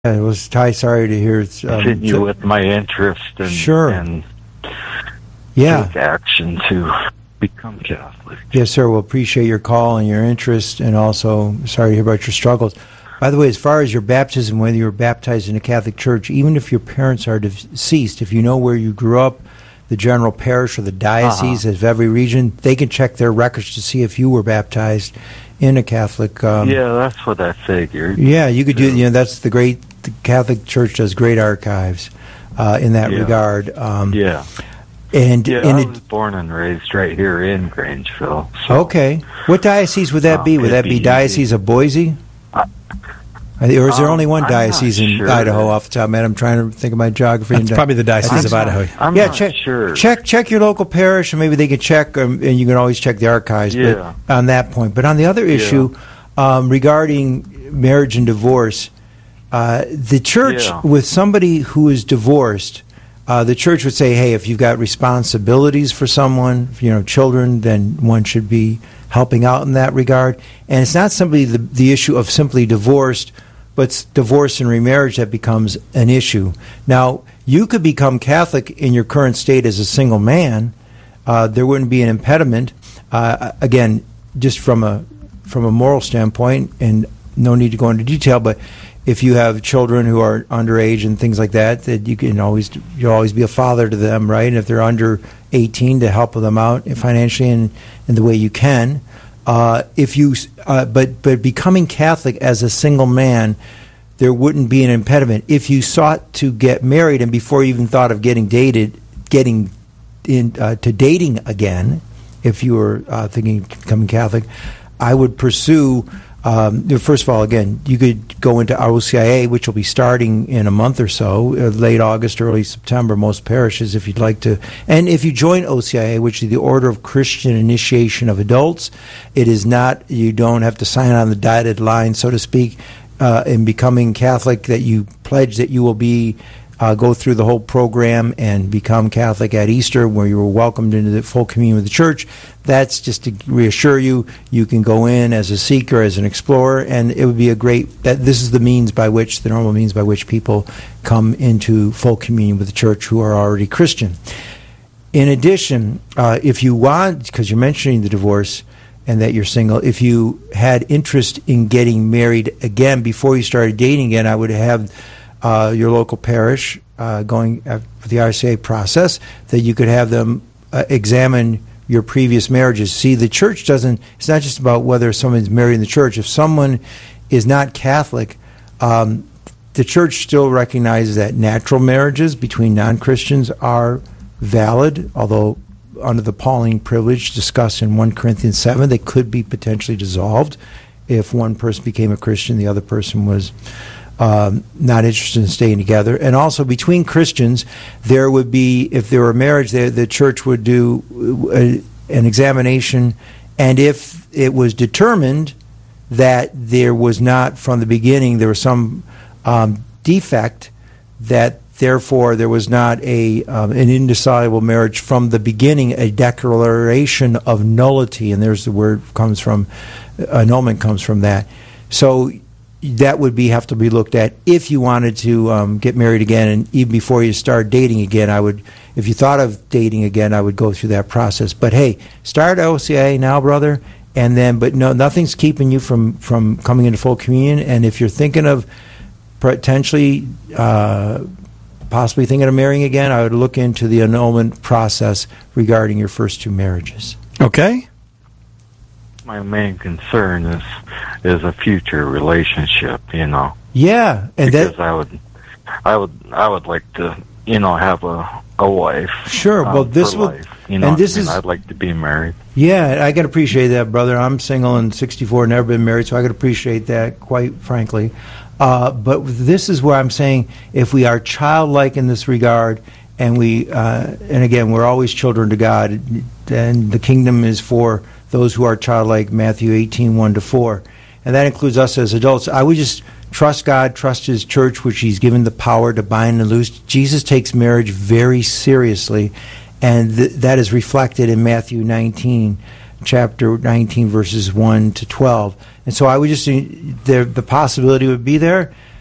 It was Ty. Sorry to hear. Continue with my interest and sure. And take action to become Catholic. Yes, sir. We'll appreciate your call and your interest, and also sorry to hear about your struggles. By the way, as far as your baptism, whether you were baptized in a Catholic church, even if your parents are deceased, if you know where you grew up, the general parish or the diocese of every region, they can check their records to see if you were baptized in a Catholic. Yeah, that's what I figured. Yeah, you could do. That's the Catholic Church does great archives in that regard. And I was born and raised right here in Grangeville. So, okay, what diocese would that be? Would that be Diocese of Boise? Or is there only one diocese in Idaho off the top of my head? I'm trying to think of my geography. That's probably the Diocese of Idaho. I'm not sure. Check your local parish, and maybe they can check, and you can always check the archives but on that point. But on the other issue, regarding marriage and divorce, the church, with somebody who is divorced, the church would say, hey, if you've got responsibilities for someone, children, then one should be helping out in that regard. And it's not simply the issue of simply divorced, but it's divorce and remarriage that becomes an issue. Now, you could become Catholic in your current state as a single man. There wouldn't be an impediment. Again, just from a moral standpoint, and no need to go into detail, but if you have children who are underage and things like that, that you'll always be a father to them, right? And if they're under 18, to help them out financially in the way you can. But becoming Catholic as a single man, there wouldn't be an impediment. If you sought to get married and before you even thought of getting dating again, if you were thinking of becoming Catholic, I would pursue. First of all, again, you could go into OCIA, which will be starting in a month or so, late August, early September, most parishes, if you'd like to. And if you join OCIA, which is the Order of Christian Initiation of Adults, it is not, you don't have to sign on the dotted line, so to speak, in becoming Catholic, that you pledge that you will be go through the whole program and become Catholic at Easter, where you were welcomed into the full communion with the Church. That's just to reassure you. You can go in as a seeker, as an explorer, and it would be this is the normal means by which people come into full communion with the Church who are already Christian. In addition, if you want, because you're mentioning the divorce and that you're single, if you had interest in getting married again before you started dating again, I would have your local parish going for the RCA process, that you could have them examine your previous marriages. See, the church it's not just about whether someone's married in the church. If someone is not Catholic, the church still recognizes that natural marriages between non-Christians are valid, although under the Pauline privilege discussed in 1 Corinthians 7, they could be potentially dissolved if one person became a Christian, the other person was not interested in staying together. And also between Christians, there would be, if there were marriage, the church would do an examination, and if it was determined that there was not, from the beginning, there was some defect, that therefore there was not an indissoluble marriage from the beginning, a declaration of nullity, and there's the word comes from, annulment comes from that. So that would have to be looked at if you wanted to get married again, and even before you start dating again, if you thought of dating again, I would go through that process. But hey, start OCA now, brother, and then, but no, nothing's keeping you from coming into full communion. And if you're thinking of potentially, possibly thinking of marrying again, I would look into the annulment process regarding your first two marriages. Okay. My main concern is a future relationship, Yeah, and because I would like to, have a wife. Sure. Well, this will, life, I'd like to be married. Yeah, I can appreciate that, brother. I'm single and 64, never been married, so I can appreciate that, quite frankly. But this is where I'm saying, if we are childlike in this regard, and and again, we're always children to God, and the kingdom is for those who are childlike, Matthew 18:1-4, and that includes us as adults. I would just trust God, trust His church, which He's given the power to bind and loose. Jesus takes marriage very seriously, and that is reflected in Matthew 19, chapter 19, verses 1-12. And so I would just, the possibility would be there.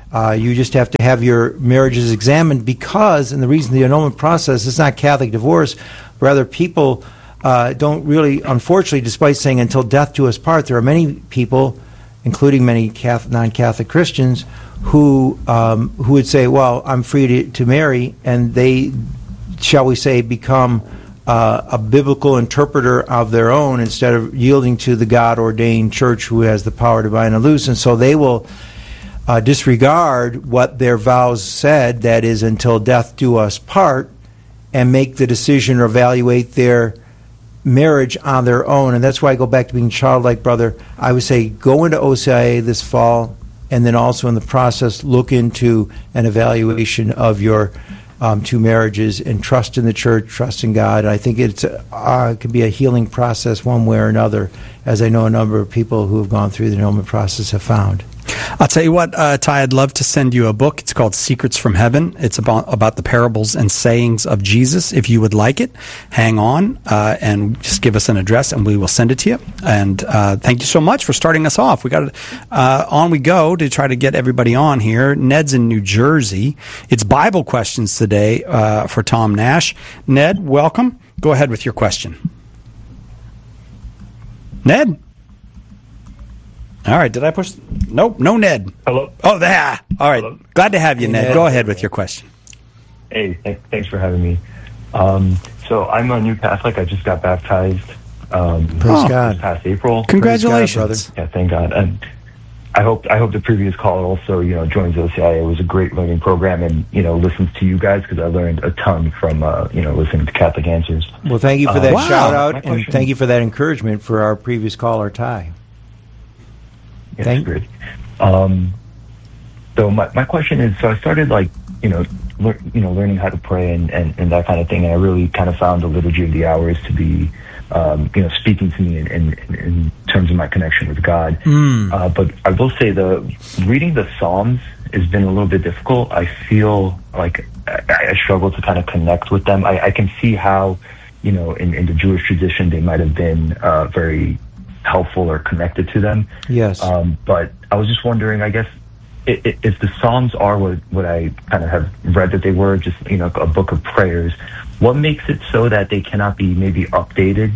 You just have to have your marriages examined because, and the reason the annulment process is not Catholic divorce, rather people don't really, unfortunately, despite saying until death do us part, there are many people, including many non-Catholic Christians, who would say, well, I'm free to marry, and they, shall we say, become a biblical interpreter of their own instead of yielding to the God-ordained church who has the power to bind and loose. And so they will disregard what their vows said, that is, until death do us part, and make the decision or evaluate their marriage on their own. And that's why I go back to being childlike, brother. I would say go into OCIA this fall, and then also in the process look into an evaluation of your two marriages, and trust in the church, trust in God. And I think it can be a healing process one way or another, as I know a number of people who have gone through the annulment process have found. I'll tell you what, Ty, I'd love to send you a book. It's called Secrets from Heaven. It's about the parables and sayings of Jesus. If you would like it, hang on and just give us an address, and we will send it to you. And thank you so much for starting us off. We got on we go to try to get everybody on here. Ned's in New Jersey. It's Bible questions today for Tom Nash. Ned, welcome. Go ahead with your question. Ned? All right, did I push? Nope, no Ned. Hello? Oh, there. All right, Hello? Glad to have you, Ned. Go ahead with your question. Hey, thanks for having me. So I'm a new Catholic. I just got baptized Praise God. this past April. Congratulations. Praise God, Yeah, thank God. And I hope the previous caller also, joins OCIA. It was a great learning program, and, listens to you guys, because I learned a ton from, listening to Catholic Answers. Well, thank you for that Wow. shout out, My and question- thank you for that encouragement for our previous caller, Ty. Yeah, Thank- that's great. So my question is, so I started learning how to pray and that kind of thing, and I really kind of found the Liturgy of the Hours to be, speaking to me in terms of my connection with God. But I will say reading the Psalms has been a little bit difficult. I feel like I struggle to kind of connect with them. I can see how, in the Jewish tradition, they might have been very helpful or connected to them. Yes. But I was just wondering, I guess, if the Psalms are what I kind of have read that they were, just, a book of prayers, what makes it so that they cannot be maybe updated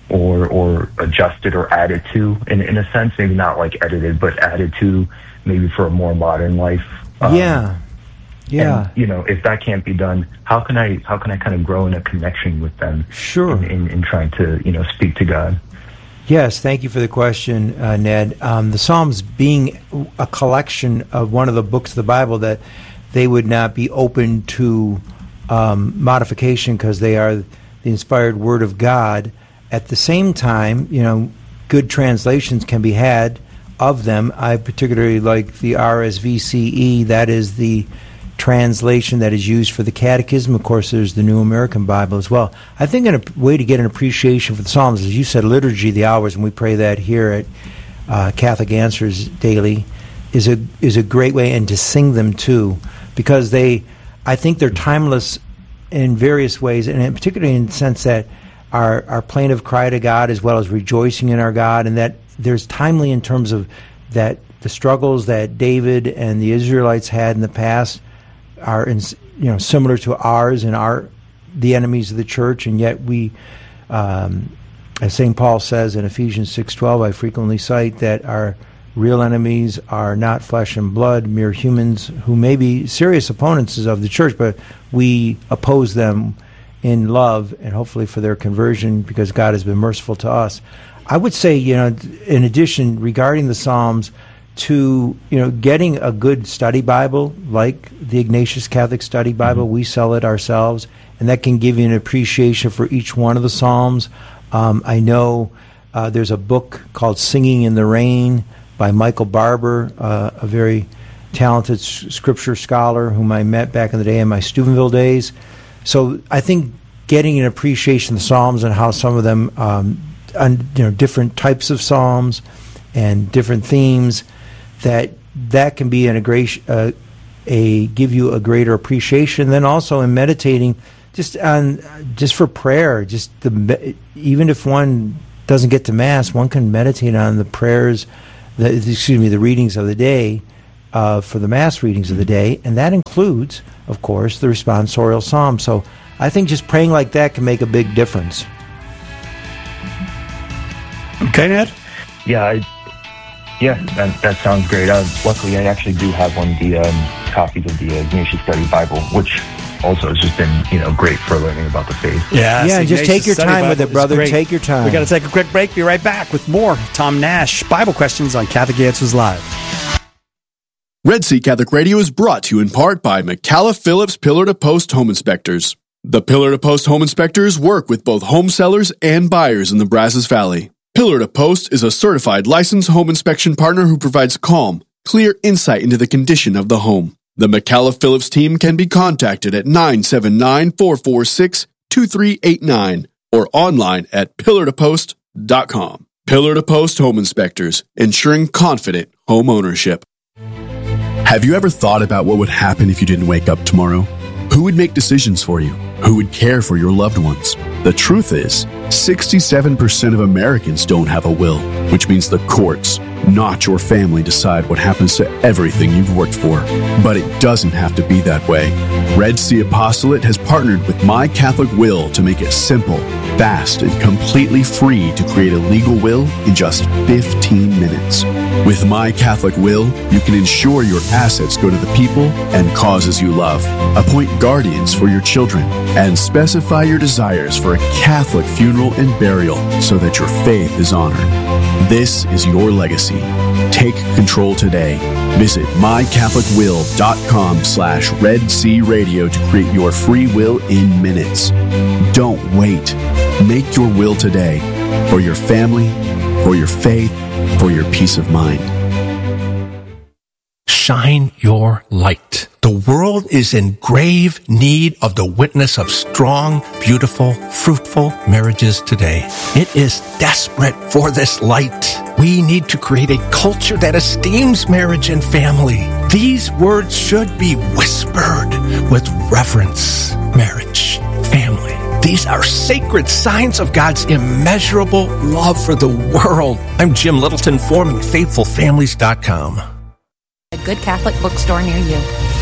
or adjusted or added to, in a sense, maybe not like edited, but added to maybe for a more modern life? Yeah. And, if that can't be done, how can I kind of grow in a connection with them? Sure. In trying to, speak to God? Yes, thank you for the question, Ned. The Psalms being a collection of one of the books of the Bible, that they would not be open to modification because they are the inspired Word of God. At the same time, good translations can be had of them. I particularly like the RSVCE. That is the translation that is used for the Catechism. Of course, there's the New American Bible as well. I think a way to get an appreciation for the Psalms, as you said, Liturgy of the Hours, and we pray that here at Catholic Answers daily, is a great way, and to sing them too, because I think they're timeless in various ways, and particularly in the sense that our plaintive cry to God, as well as rejoicing in our God, and that there's timely in terms of that the struggles that David and the Israelites had in the past are similar to ours, and are the enemies of the church, and yet we, as St. Paul says in Ephesians 6:12, I frequently cite that our real enemies are not flesh and blood, mere humans who may be serious opponents of the church, but we oppose them in love, and hopefully for their conversion, because God has been merciful to us. I would say, in addition, regarding the Psalms, to getting a good study Bible like the Ignatius Catholic Study Bible. We sell it ourselves, and that can give you an appreciation for each one of the Psalms. I know there's a book called Singing in the Rain by Michael Barber, a very talented scripture scholar whom I met back in the day in my Steubenville days. So I think getting an appreciation of the Psalms and how some of them, different types of Psalms and different themes, that can be give you a greater appreciation. Then also in meditating, just for prayer, even if one doesn't get to Mass, one can meditate on the prayers, the readings of the day, for the Mass readings of the day, and that includes, of course, the responsorial psalm. So I think just praying like that can make a big difference. Okay, Ned? Yeah, that sounds great. Luckily, I actually do have one of the copies of the Ignatius Study Bible, which also has just been, great for learning about the faith. Yeah, just take your time with it, brother. Take your time. We got to take a quick break. Be right back with more Tom Nash Bible questions on Catholic Answers Live. Red Sea Catholic Radio is brought to you in part by McCalla Phillips Pillar to Post Home Inspectors. The Pillar to Post Home Inspectors work with both home sellers and buyers in the Brazos Valley. Pillar to Post is a certified licensed home inspection partner who provides calm, clear insight into the condition of the home. The McCalla Phillips team can be contacted at 979-446-2389 or online at pillartopost.com. Pillar to Post Home Inspectors, ensuring confident home ownership. Have you ever thought about what would happen if you didn't wake up tomorrow? Who would make decisions for you? Who would care for your loved ones? The truth is, 67% of Americans don't have a will, which means the courts, not your family, decide what happens to everything you've worked for. But it doesn't have to be that way. Red Sea Apostolate has partnered with My Catholic Will to make it simple, fast, and completely free to create a legal will in just 15 minutes. With My Catholic Will, you can ensure your assets go to the people and causes you love, appoint guardians for your children, and specify your desires for a Catholic funeral and burial so that your faith is honored. This is your legacy. Take control today. Visit mycatholicwill.com/Red Sea Radio to create your free will in minutes. Don't wait. Make your will today for your family, for your faith, for your peace of mind. Shine your light. The world is in grave need of the witness of strong, beautiful, fruitful marriages today. It is desperate for this light. We need to create a culture that esteems marriage and family. These words should be whispered with reverence. Marriage, family. These are sacred signs of God's immeasurable love for the world. I'm Jim Littleton, forming FaithfulFamilies.com. A good Catholic bookstore near you.